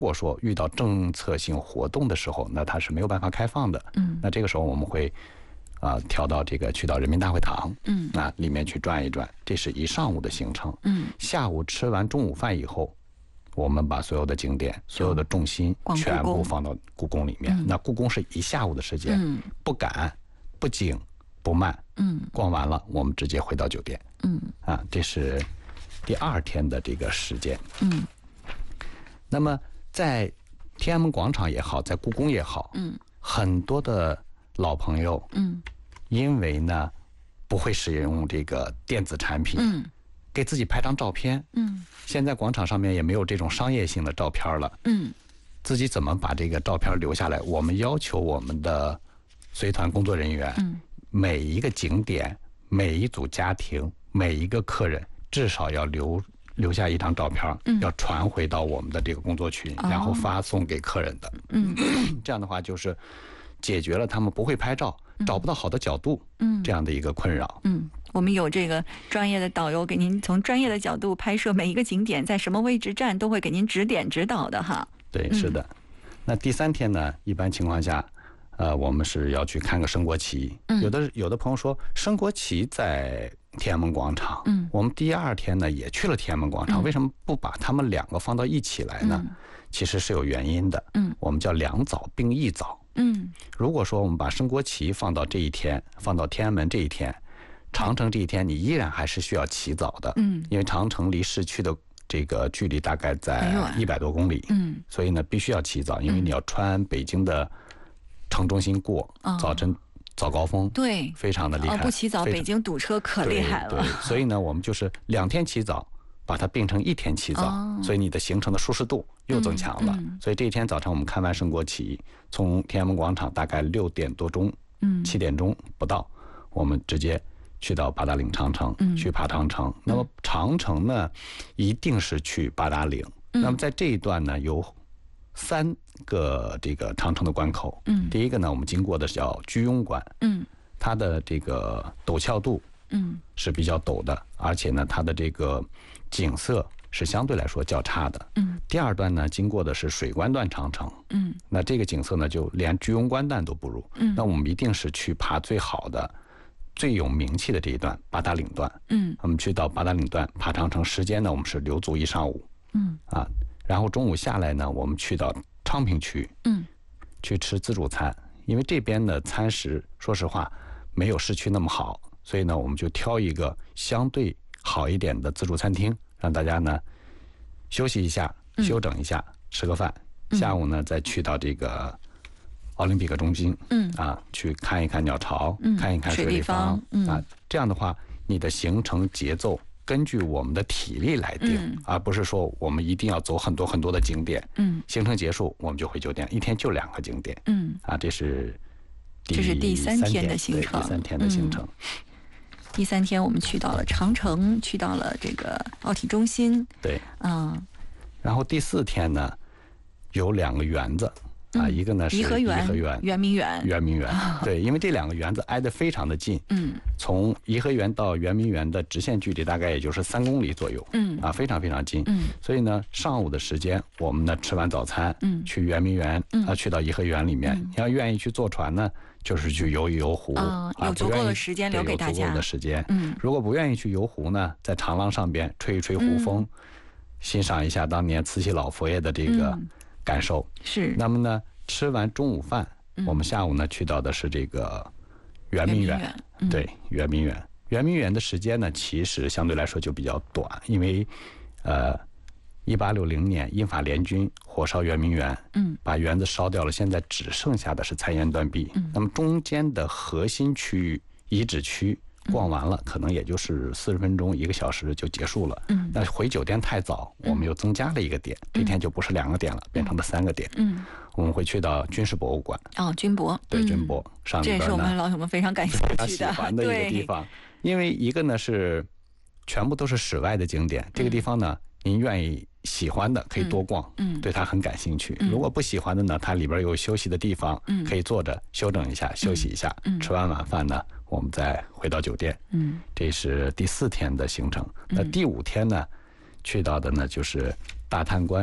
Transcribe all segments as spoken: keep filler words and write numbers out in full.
如果说遇到政策性活动的时候，那它是没有办法开放的。 嗯， 那这个时候我们会啊、呃、调到这个去到人民大会堂， 嗯， 那里面去转一转，这是一上午的行程。 嗯， 下午吃完中午饭以后，我们把所有的景点、所有的重心全部放到故宫里面。嗯、那故宫是一下午的时间， 嗯， 不赶、不紧、不慢。 嗯， 逛完了，我们直接回到酒店。 嗯， 啊，这是第二天的这个时间。 嗯， 那么在天安门广场也好，在故宫也好， 嗯， 很多的老朋友， 嗯， 因为呢不会使用这个电子产品， 嗯， 给自己拍张照片， 嗯， 现在广场上面也没有这种商业性的照片了， 嗯， 自己怎么把这个照片留下来？我们要求我们的随团工作人员， 嗯， 每一个景点、每一组家庭、每一个客人，至少要留留下一张照片， 嗯， 要传回到我们的这个工作群， 哦、 然后发送给客人的。 嗯， 这样的话就是解决了他们不会拍照、 嗯、 找不到好的角度， 嗯， 这样的一个困扰。 嗯，我们有这个专业的导游给您从专业的角度拍摄每一个景点，在什么位置站都会给您指点指导的哈。 对，是的。嗯、那第三天呢，一般情况下，呃，我们是要去看个升国旗。 嗯、 有的有的朋友说，升国旗在天安门广场。 嗯， 我们第二天呢也去了天安门广场， 嗯、 为什么不把他们两个放到一起来呢？ 嗯、 其实是有原因的。 嗯， 我们叫两早并一早。 嗯， 如果说我们把升国旗放到这一天，放到天安门这一天，长城这一天，你依然还是需要起早的。 嗯， 因为长城离市区的这个距离大概在一百多公里。 嗯， 所以呢，必须要起早，因为你要穿北京的城中心过， 嗯、 早晨早高峰， 对， 非常的厉害。 哦，不起早，北京堵车可厉害了。 对，对所以呢，我们就是两天起早。把它并成一天起早， 哦、 所以你的行程的舒适度又增强了。 嗯嗯、 所以这一天早上我们看完升国旗，从天安门广场大概六点多钟， 嗯， 七点钟不到，我们直接去到八达岭长城， 嗯、 去爬长城。那么长城呢，一定是去八达岭。 嗯、 那么在这一段呢，有三个这个长城的关口。 嗯， 第一个呢，我们经过的叫居庸关。 嗯， 它的这个陡峭度， 嗯， 是比较陡的，而且呢，它的这个景色是相对来说较差的。 嗯， 第二段呢，经过的是水关段长城。 嗯， 那这个景色呢，就连居庸关段都不如。 嗯， 那我们一定是去爬最好的、最有名气的这一段八达岭段。 嗯， 我们去到八达岭段爬长城，时间呢，我们是留足一上午。 嗯， 啊，然后中午下来呢，我们去到昌平区。 嗯， 去吃自助餐，因为这边的餐食，说实话，没有市区那么好。所以呢，我们就挑一个相对好一点的自助餐厅，让大家呢休息一下、休整一下，嗯、吃个饭。下午呢，再去到这个奥林匹克中心， 嗯啊，去看一看鸟巢， 嗯、 看一看水立方， 嗯、 啊，这样的话，你的行程节奏根据我们的体力来定， 嗯、 而不是说我们一定要走很多很多的景点。 嗯， 行程结束，我们就回酒店，一天就两个景点。 嗯， 啊，这是这是第三天的行程， 第三天的行程。 嗯第三天我们去到了长城，去到了这个奥体中心。 对， 嗯， 然后第四天呢，有两个园子啊， 嗯、 一个呢是颐和园、 颐和园、 圆明园、 圆明园。对，因为这两个园子挨得非常的近。 嗯， 从颐和园到圆明园的直线距离大概也就是三公里左右。 嗯， 啊，非常非常近。 嗯， 所以呢，上午的时间我们呢吃完早餐， 嗯， 去圆明园， 嗯、 啊，去到颐和园里面。 嗯、 你要愿意去坐船呢，就是去游一游湖， 啊，有足够的时间留给大家。 有足够的时间。 嗯， 如果不愿意去游湖呢，在长廊上边吹一吹湖风，嗯、欣赏一下当年慈禧老佛爷的这个感受。 嗯、是。 那么呢，吃完中午饭， 嗯、 我们下午呢去到的是这个圆明园。 圆明园嗯、 对，圆明园。圆明园的时间呢，其实相对来说就比较短，因为，呃。一八六零年，英法联军火烧圆明园， 嗯， 把园子烧掉了，现在只剩下的是残垣断壁。 嗯， 那么中间的核心区域、遗址区逛完了， 嗯、 可能也就是四十分钟、一个小时就结束了。 嗯， 那回酒店太早，我们又增加了一个点，嗯、这天就不是两个点了，嗯、变成了三个点。 嗯， 我们会去到军事博物馆。 哦，军博。 对， 嗯、 军博上里边呢， 这也是我们老友们非常感兴趣的、 喜欢的一个地方，因为一个呢是全部都是室外的景点，这个地方呢，您愿意。喜欢的可以多逛， 嗯，嗯对他很感兴趣。 嗯、 如果不喜欢的呢，它里边有休息的地方， 嗯， 可以坐着休整一下，休息一下。 嗯， 吃完晚饭呢，我们再回到酒店。 嗯， 这是第四天的行程。 嗯、 那第五天呢，去到的呢就是大贪关，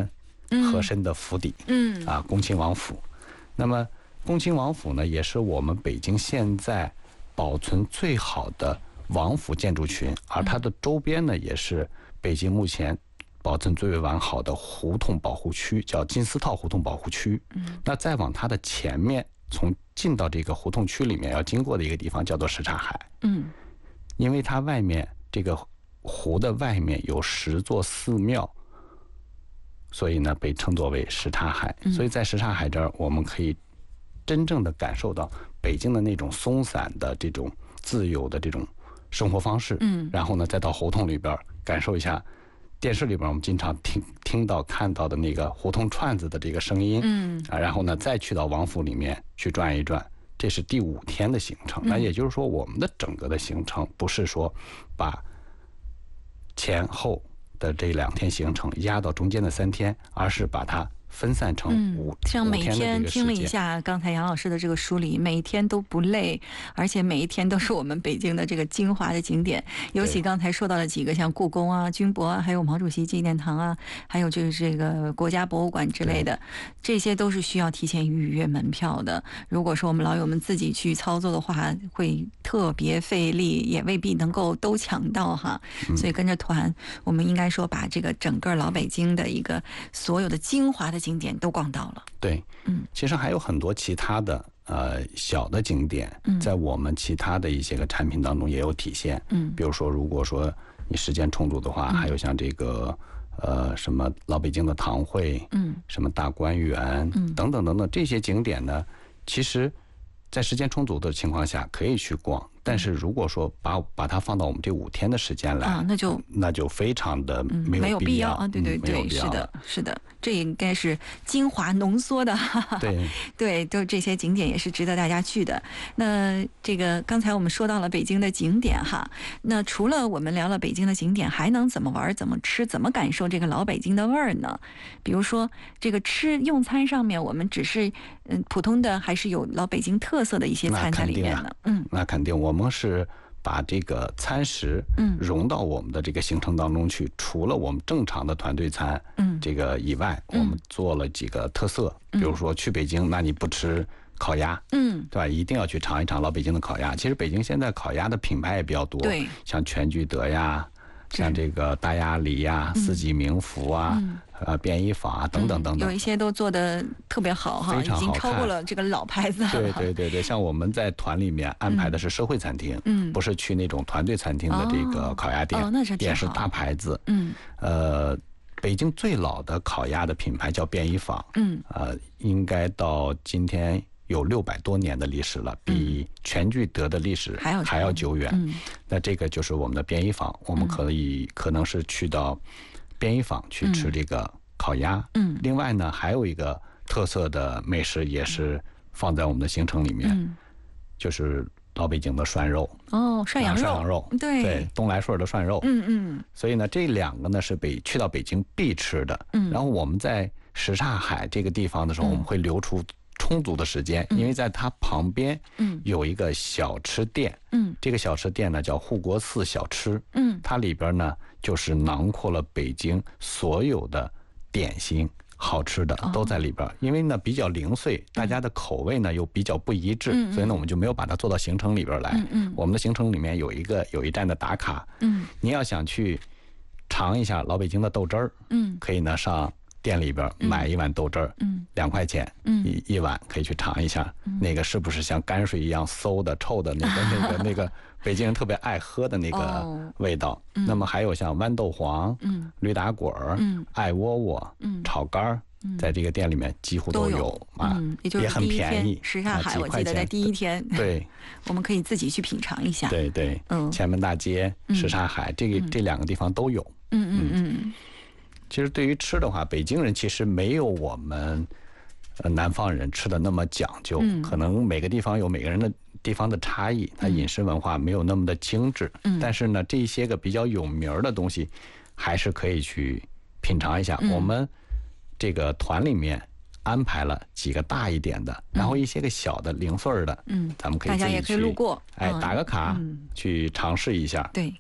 和珅的府邸， 嗯啊，恭亲王府。那么恭亲王府呢，也是我们北京现在保存最好的王府建筑群，而它的周边呢，也是北京目前保存最为完好的胡同保护区，叫金丝套胡同保护区。 嗯， 那再往它的前面，从进到这个胡同区里面要经过的一个地方叫做什刹海。 嗯， 因为它外面这个湖的外面有十座寺庙，所以呢被称作为什刹海。所以在什刹海这儿，我们可以真正的感受到北京的那种松散的这种自由的这种生活方式。 嗯， 然后呢，再到胡同里边感受一下电视里边我们经常听听到看到的那个胡同串子的这个声音。 嗯啊，然后呢再去到王府里面去转一转。这是第五天的行程。那也就是说，我们的整个的行程不是说把前后的这两天行程压到中间的三天，而是把它分散成五、 嗯、像每天听了一下下刚才杨老师的这个梳理，每一天都不累，而且每一天都是我们北京的这个精华的景点。尤其刚才说到了几个，像故宫啊、军博啊，还有毛主席纪念堂啊，还有就是这个国家博物馆之类的，这些都是需要提前预约门票的。如果说我们老友们自己去操作的话，会特别费力，也未必能够都抢到哈。 嗯、 所以跟着团，我们应该说把这个整个老北京的一个所有的精华的景点都逛到了。 对， 嗯， 其实还有很多其他的呃小的景点，在我们其他的一些个产品当中也有体现。 嗯， 比如说，如果说你时间充足的话，嗯、还有像这个呃什么老北京的堂会， 嗯， 什么大观园，嗯，等等等等这些景点呢，其实在时间充足的情况下可以去逛。但是如果说把把它放到我们这五天的时间来啊，那就那就非常的没有必要、嗯、 没有必要啊！对对对， 嗯、 是的，是的，这应该是精华浓缩的。 对对，都这些景点也是值得大家去的。那这个刚才我们说到了北京的景点哈，那除了我们聊了北京的景点，还能怎么玩、怎么吃、怎么感受这个老北京的味儿呢？比如说这个吃用餐上面，我们只是嗯普通的，还是有老北京特色的一些餐在里面呢？ 啊、嗯，那肯定我。我们是把这个餐食融到我们的这个行程当中去，嗯、除了我们正常的团队餐，嗯，这个以外，嗯、我们做了几个特色，嗯、比如说去北京，那你不吃烤鸭，嗯，对吧？一定要去尝一尝老北京的烤鸭。其实北京现在烤鸭的品牌也比较多， 对， 像全聚德呀，像这个大鸭梨呀、嗯、四季民福啊。嗯呃，便宜坊啊，等等等等、 嗯，有一些都做的特别好哈， 非常好看， 已经超过了这个老牌子了。 对对对对，像我们在团里面安排的是社会餐厅，嗯，不是去那种团队餐厅的这个烤鸭店， 哦，那是也是大牌子， 嗯， 呃，北京最老的烤鸭的品牌叫便宜坊，嗯，呃，应该到今天有六百多年的历史了，比全聚德的历史还要还要久远。嗯，那这个就是我们的便宜坊，我们可以、嗯、可能是去到便宜坊去吃这个烤鸭。嗯，另外呢，还有一个特色的美食也是放在我们的行程里面，嗯、就是老北京的涮肉。 哦，涮羊肉， 涮羊肉， 对对，东来顺的涮肉。 嗯嗯。 所以呢，这两个呢是北去到北京必吃的。嗯。然后我们在什刹海这个地方的时候，嗯、我们会留出充足的时间，嗯、因为在它旁边，嗯，有一个小吃店，嗯，这个小吃店呢叫护国寺小吃，嗯，它里边呢就是囊括了北京所有的点心。好吃的都在里边，哦、因为呢比较零碎，大家的口味呢又比较不一致，嗯、所以呢我们就没有把它做到行程里边来。嗯嗯、我们的行程里面有一个有一站的打卡，嗯，你要想去尝一下老北京的豆汁儿，嗯，可以呢上店里边买一碗豆汁儿，嗯，两块钱，嗯，一一碗可以去尝一下，嗯、那个是不是像泔水一样馊的、臭的那个那个那个北京人特别爱喝的那个味道。哦嗯、那么还有像豌豆黄、嗯，驴打滚儿、嗯，艾窝窝、嗯，炒肝儿。在这个店里面几乎都有， 都有啊，嗯，也就是也很便宜。 什刹海，我记得在第一天， 对， 我们可以自己去品尝一下。 对对，嗯，前门大街、什刹海，这个这两个地方都有。 嗯嗯嗯。 其实对于吃的话，北京人其实没有我们呃南方人吃的那么讲究，嗯、可能每个地方有每个人的地方的差异，他饮食文化没有那么的精致。嗯，但是呢，这些个比较有名的东西，还是可以去品尝一下。嗯、我们这个团里面安排了几个大一点的，嗯、然后一些个小的零碎的，嗯，咱们可以自己去， 大家也可以路过， 哎，打个卡，嗯、去尝试一下。 对啊。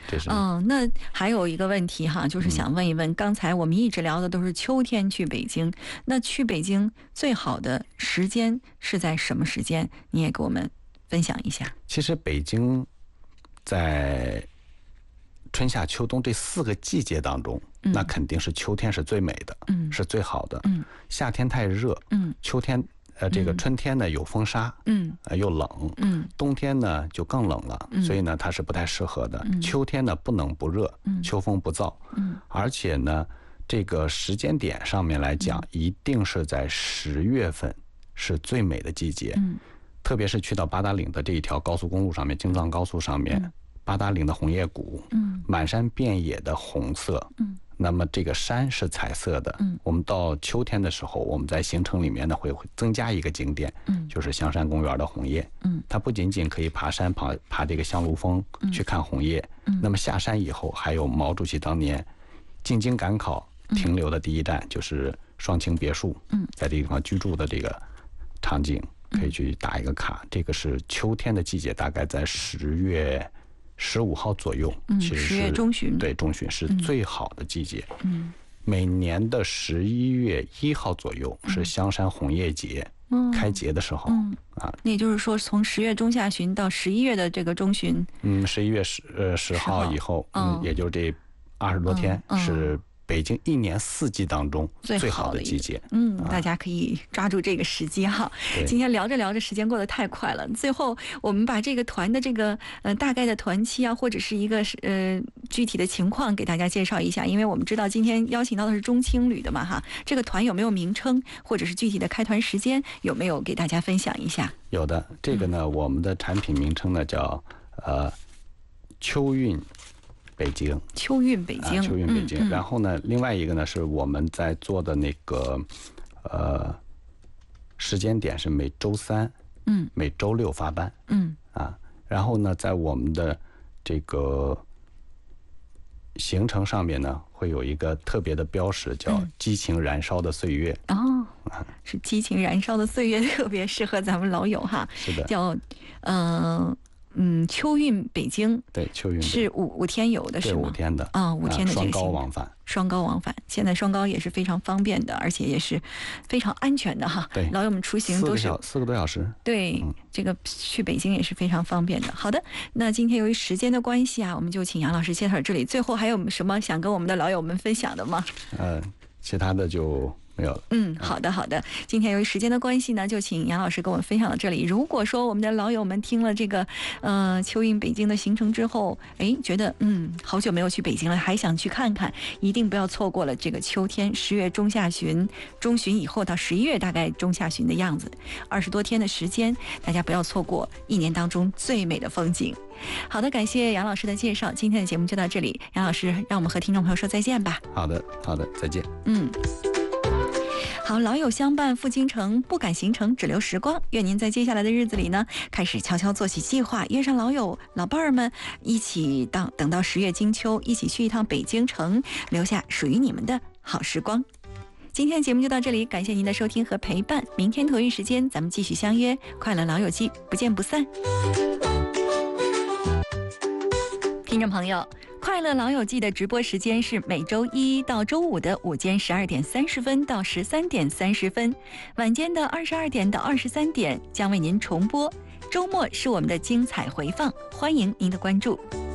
这是嗯，那还有一个问题哈，就是想问一问，嗯、刚才我们一直聊的都是秋天去北京，那去北京最好的时间是在什么时间？你也给我们分享一下。 其实北京在春夏秋冬这四个季节当中，嗯、那肯定是秋天是最美的，嗯、是最好的。嗯、夏天太热，嗯、秋天呃这个春天呢有风沙，嗯、呃又冷，嗯、冬天呢就更冷了，嗯、所以呢它是不太适合的。嗯、秋天呢不冷不热，嗯、秋风不燥，嗯、而且呢这个时间点上面来讲，嗯、一定是在十月份是最美的季节。嗯、特别是去到八达岭的这一条高速公路上面，京藏高速上面。嗯八达岭的红叶谷，嗯，满山遍野的红色，嗯，那么这个山是彩色的，嗯，我们到秋天的时候，我们在行程里面呢会增加一个景点，嗯，就是香山公园的红叶，嗯，它不仅仅可以爬山爬爬这个香炉峰去看红叶，嗯，那么下山以后还有毛主席当年进京赶考停留的第一站就是双清别墅，嗯，在这个地方居住的这个场景可以去打一个卡，这个是秋天的季节，大概在十月。十五号左右， 嗯， 其实是十月中旬， 对，中旬是最好的季节。嗯，每年的十一月一号左右是香山红叶节、嗯、开节的时候、嗯、啊。 那也就是说，从十月中下旬到十一月的这个中旬， 嗯，十一月十呃十号以后，嗯，嗯也就这二十多天、嗯、是。北京一年四季当中最好的季节， 嗯，大家可以抓住这个时机哈。今天聊着聊着，时间过得太快了。最后，我们把这个团的这个呃大概的团期啊，或者是一个呃具体的情况给大家介绍一下，因为我们知道今天邀请到的是中青旅的嘛哈。这个团有没有名称，或者是具体的开团时间，有没有给大家分享一下？ 有的，这个呢，嗯、我们的产品名称呢叫呃秋韵。北京， 秋韵北京， 啊、秋韵北京。嗯嗯、然后呢，另外一个呢是我们在做的那个，呃，时间点是每周三，嗯，每周六发班，嗯，啊，然后呢，在我们的这个行程上面呢，会有一个特别的标识，叫“激情燃烧的岁月”。 嗯、哦，啊、是激情燃烧的岁月，特别适合咱们老友哈。 是的， 叫嗯。呃嗯，秋韵北京， 对，秋韵是五五天游的是吗？ 对，五天的啊，五天的这个双高往返， 双高往返。现在双高也是非常方便的，而且也是非常安全的哈。 对， 老友们出行都是四个多小时。 对，嗯、这个去北京也是非常方便的。好的，那今天由于时间的关系啊，我们就请杨老师介绍这里。最后还有什么想跟我们的老友们分享的吗？ 呃，其他的就。没有了。 嗯，好的好的。今天由于时间的关系呢，就请杨老师跟我们分享到这里。如果说我们的老友们听了这个呃秋韵北京的行程之后，哎，觉得嗯好久没有去北京了，还想去看看，一定不要错过了这个秋天，十月中下旬、中旬以后到十一月大概中下旬的样子，二十多天的时间，大家不要错过一年当中最美的风景。好的，感谢杨老师的介绍，今天的节目就到这里。杨老师，让我们和听众朋友说再见吧。 好的，好的，再见。 嗯。好，老友相伴赴京城，不赶行程，只留时光。愿您在接下来的日子里呢，开始悄悄做起计划，约上老友、老伴儿们一起当等到十月金秋，一起去一趟北京城，留下属于你们的好时光。今天的节目就到这里，感谢您的收听和陪伴。明天同一时间，咱们继续相约快乐老友记，不见不散。听众朋友，快乐老友记的直播时间是每周一到周五的午间十二点三十分到十三点三十分，晚间的二十二点到二十三点将为您重播。周末是我们的精彩回放，欢迎您的关注。